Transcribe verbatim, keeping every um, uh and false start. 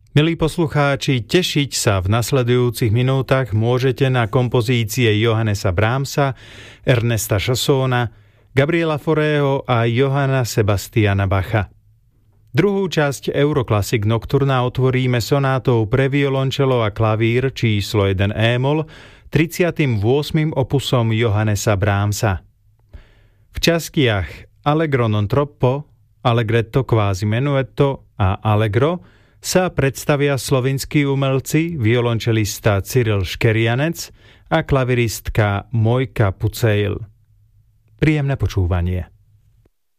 Milí poslucháči, tešiť sa v nasledujúcich minútach môžete na kompozície Johannesa Brahmsa, Ernesta Chaussona, Gabriela Faurého a Johanna Sebastiana Bacha. Druhú časť Euroclassic Nocturna otvoríme sonátou pre violončelo a klavír číslo jeden é-moll, tridsiatym ôsmym opusom Johannesa Brahmsa. V častiach Allegro non troppo, Allegretto quasi menuetto a Allegro sa predstavia slovinskí umelci, violončelista Cyril Škerianec a klaviristka Mojka Pucejl. Príjemné počúvanie.